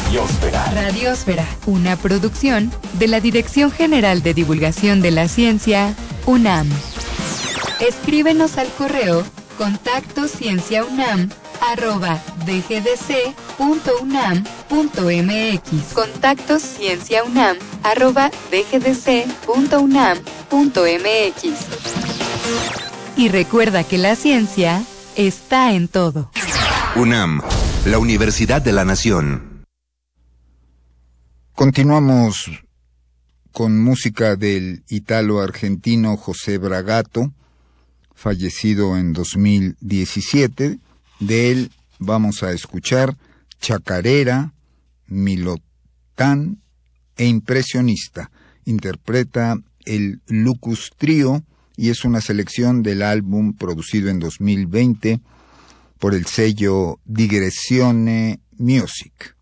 Radiosfera, una producción de la Dirección General de Divulgación de la Ciencia, UNAM. Escríbenos al correo contactoscienciaunam@dgdc.unam.mx. contactoscienciaunam@dgdc.unam.mx. Y recuerda que la ciencia está en todo. UNAM, la Universidad de la Nación. Continuamos con música del ítalo-argentino José Bragato, fallecido en 2017. De él vamos a escuchar Chacarera, Milotán e Impresionista. Interpreta el Lucus Trio y es una selección del álbum producido en 2020 por el sello Digressione Music.